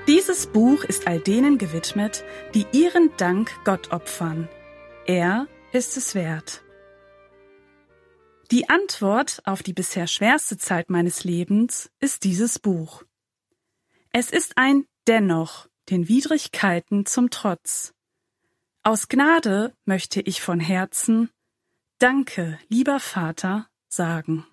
Dieses Buch ist all denen gewidmet, die ihren Dank Gott opfern. Er ist es wert. Die Antwort auf die bisher schwerste Zeit meines Lebens ist dieses Buch. Es ist ein Dennoch, den Widrigkeiten zum Trotz. Aus Gnade möchte ich von Herzen Danke, lieber Vater, sagen.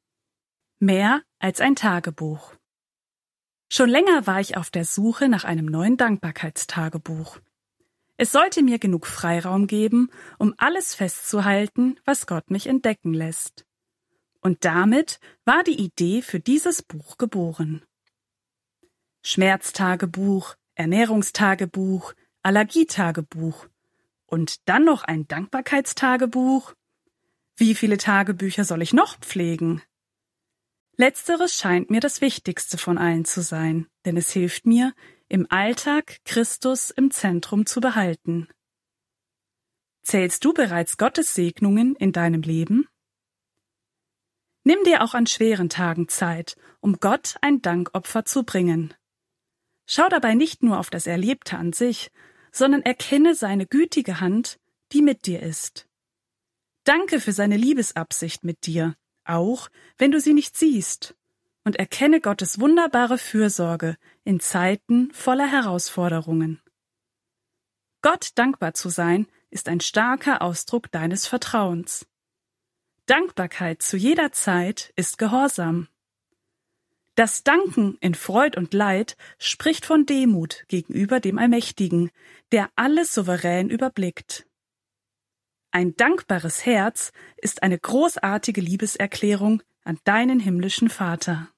Mehr als ein Tagebuch. Schon länger war ich auf der Suche nach einem neuen Dankbarkeitstagebuch. Es sollte mir genug Freiraum geben, um alles festzuhalten, was Gott mich entdecken lässt. Und damit war die Idee für dieses Buch geboren. Schmerztagebuch, Ernährungstagebuch, Allergietagebuch und dann noch ein Dankbarkeitstagebuch? Wie viele Tagebücher soll ich noch pflegen? Letzteres scheint mir das Wichtigste von allen zu sein, denn es hilft mir, im Alltag Christus im Zentrum zu behalten. Zählst du bereits Gottes Segnungen in deinem Leben? Nimm dir auch an schweren Tagen Zeit, um Gott ein Dankopfer zu bringen. Schau dabei nicht nur auf das Erlebte an sich, sondern erkenne seine gütige Hand, die mit dir ist. Danke für seine Liebesabsicht mit dir, auch wenn du sie nicht siehst, und erkenne Gottes wunderbare Fürsorge in Zeiten voller Herausforderungen. Gott dankbar zu sein, ist ein starker Ausdruck deines Vertrauens. Dankbarkeit zu jeder Zeit ist Gehorsam. Das Danken in Freud und Leid spricht von Demut gegenüber dem Allmächtigen, der alles souverän überblickt. Ein dankbares Herz ist eine großartige Liebeserklärung an deinen himmlischen Vater.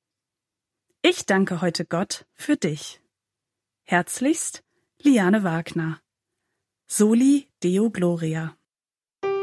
Ich danke heute Gott für dich. Herzlichst, Liane Wagner. Soli Deo Gloria.